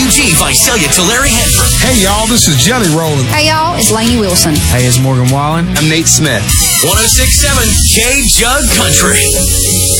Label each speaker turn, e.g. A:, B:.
A: WMG Visalia to Larry Hanford.
B: Hey, y'all, this is Jelly Rollin'.
C: Hey, y'all, it's Lainey Wilson.
D: Hey, it's Morgan Wallen.
E: I'm Nate Smith.
A: 106.7 K Jug Country.